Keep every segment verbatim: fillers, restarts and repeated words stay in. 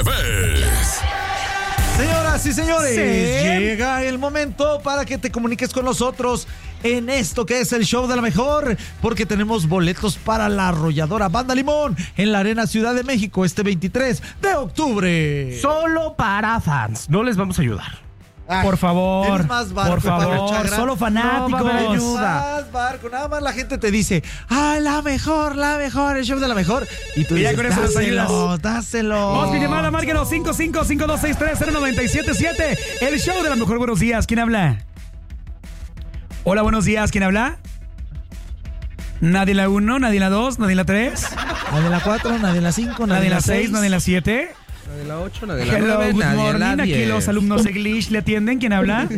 revés. Señoras y señores, Sí. llega el momento para que te comuniques con nosotros en esto que es el show de la mejor, porque tenemos boletos para la arrolladora Banda Limón en la Arena Ciudad de México este veintitrés de octubre. Solo para fans. No les vamos a ayudar. Ay, Por favor, tienes más barco, por Pablo favor, Chagra. solo fanáticos. No va a haber más barco, nada más la gente te dice, ah, la mejor, la mejor, el show de la mejor. Y tú Y ya dices, con eso nos dáselo, ayudas. dáselo. Vamos, mi llamada, márquenos cinco cinco cinco dos seis tres cero nueve siete siete. El show de la mejor. Buenos días, ¿quién habla? Hola, buenos días, ¿quién habla? Nadie en la uno, nadie en la dos, nadie en la tres, Nadie en la cuatro, nadie en la cinco, nadie en la seis, nadie en la siete. Nadie en la ocho, nadie en la Hello, nueve, good nadie en la morning. Aquí diez. los alumnos de English le atienden. ¿Quién habla?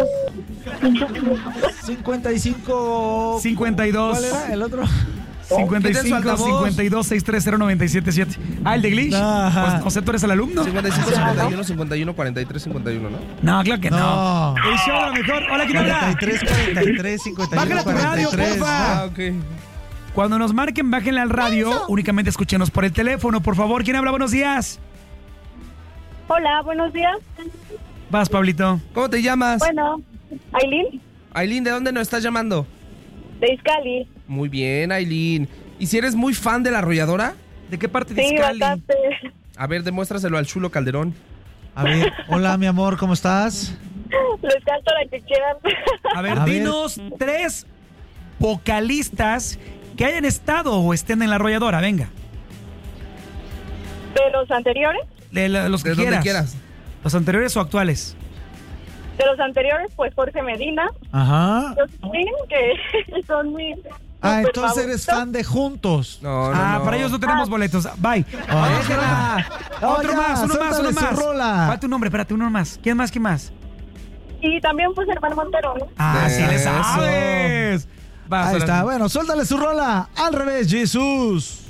cincuenta y cinco. cincuenta y dos. ¿Cuál era el otro? cincuenta y Quiten su cinco, altavoz. cincuenta y dos, sesenta y tres cero nueve siete siete. Ah, el de English. Ajá. Pues, José, tú eres el alumno. cincuenta y cinco, cincuenta y uno, cincuenta y uno, cuarenta y tres, cincuenta y uno, ¿no? No, claro que no. No. El show de la mejor. Hola, ¿quién habla? cuarenta y tres, cuarenta y tres, cincuenta y uno, Bájale a tu radio, cuarenta y tres. porfa. Ah, ok. Cuando nos marquen, bájenle al radio. Únicamente escúchenos por el teléfono, por favor. ¿Quién habla? Buenos días. Hola, buenos días. Vas, Pablito. ¿Cómo te llamas? Bueno, Aileen, Aileen, ¿de dónde nos estás llamando? de Izcali. Muy bien, Aileen. ¿Y si eres muy fan de la arrolladora? ¿De qué parte de Sí, Izcali? bastante. A ver, demuéstraselo al chulo Calderón. A ver, hola mi amor, ¿cómo estás? Les canto la que quieran. A ver, A ver. dinos tres vocalistas que hayan estado o estén en la arrolladora. Venga. De los anteriores, De la- los que De donde quieras. quieras. ¿Los anteriores o actuales? de los anteriores, pues Jorge Medina, Ajá. Josephine, que son mis... Ah, súper entonces eres favoritos. fan de Juntos. No, no, ah, no. para ellos no tenemos boletos. Bye. Ah, Déjala. Oh, Otro ya, más, uno más, suéltale uno su más. rola. ¿Cuál tu nombre? Espérate, uno más. ¿Quién más? ¿Quién más? Y también pues Hermano Montero, ¿no? Ah, sí le Eso. sabes. Vas, Ahí ahora está, sí. bueno, suéltale su rola. Al revés, Jesús.